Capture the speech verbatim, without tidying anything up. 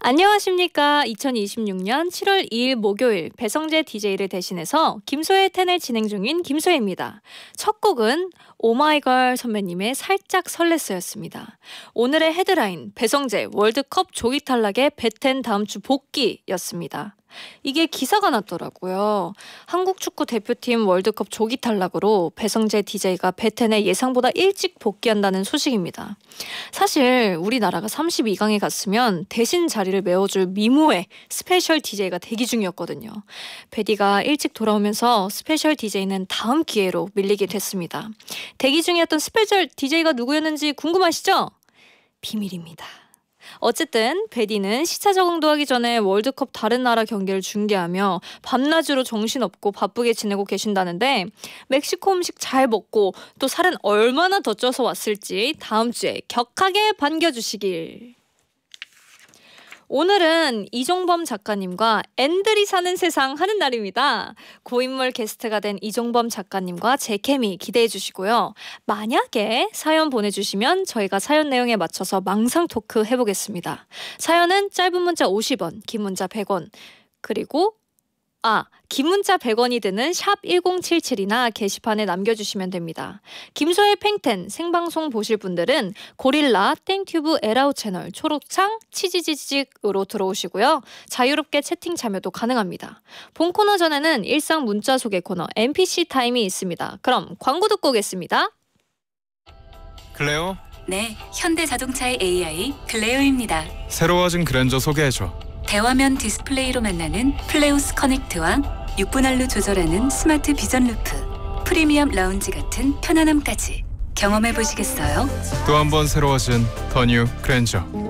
안녕하십니까. 이천이십육 년 칠월 이일 목요일 배성재 디제이를 대신해서 김소혜 텐을 진행 중인 김소혜입니다. 첫 곡은 오마이걸 선배님의 살짝 설렜어였습니다. 오늘의 헤드라인 배성재 월드컵 조기 탈락에 배텐 다음 주 복귀였습니다. 이게 기사가 났더라고요. 한국 축구 대표팀 월드컵 조기 탈락으로 배성재 디제이가 배텐에 예상보다 일찍 복귀한다는 소식입니다. 사실 우리나라가 삼십이 강에 갔으면 대신 자리를 메워줄 미모의 스페셜 디제이가 대기 중이었거든요. 베디가 일찍 돌아오면서 스페셜 디제이는 다음 기회로 밀리게 됐습니다. 대기 중이었던 스페셜 디제이가 누구였는지 궁금하시죠? 비밀입니다. 어쨌든 베디는 시차 적응도 전에 월드컵 다른 나라 경기를 중계하며 밤낮으로 정신없고 바쁘게 지내고 계신다는데 멕시코 음식 잘 먹고 또 살은 얼마나 더 쪄서 왔을지 다음 주에 격하게 반겨주시길. 오늘은 이종범 작가님과 앤들이 사는 세상 하는 날입니다. 고인물 게스트가 된 이종범 작가님과 제 케미 기대해 주시고요. 만약에 사연 보내주시면 저희가 사연 내용에 맞춰서 망상 토크 해보겠습니다. 사연은 짧은 문자 오십 원, 긴 문자 백 원, 그리고 아, 긴 문자 백 원이 드는 샵 일공칠칠이나 게시판에 남겨주시면 됩니다. 김소혜 팽텐 생방송 보실 분들은 고릴라 땡튜브 에라우 채널 초록창 치지지직으로 들어오시고요. 자유롭게 채팅 참여도 가능합니다. 본 코너 전에는 일상 문자 소개 코너 엠피씨 타임이 있습니다. 그럼 광고 듣고 오겠습니다. 클레오? 네, 현대자동차의 에이아이 클레오입니다. 새로워진 그랜저 소개해줘. 대화면 디스플레이로 만나는 플레오스 커넥트와 육 분할로 조절하는 스마트 비전 루프, 프리미엄 라운지 같은 편안함까지 경험해 보시겠어요? 또 한 번 새로워진 더 뉴 그랜저.